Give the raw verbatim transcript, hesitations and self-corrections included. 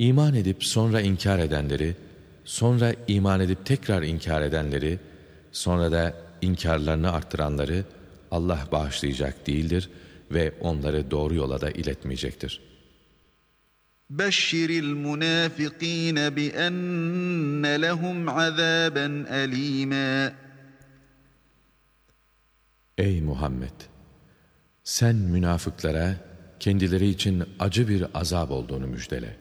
İman edip sonra inkar edenleri, sonra iman edip tekrar inkar edenleri, sonra da inkarlarını arttıranları Allah bağışlayacak değildir ve onları doğru yola da iletmeyecektir. بَشِّرِ الْمُنَافِقِينَ بِأَنَّ لَهُمْ عَذَابًا أَلِيمًا. Ey Muhammed! Sen münafıklara kendileri için acı bir azap olduğunu müjdele.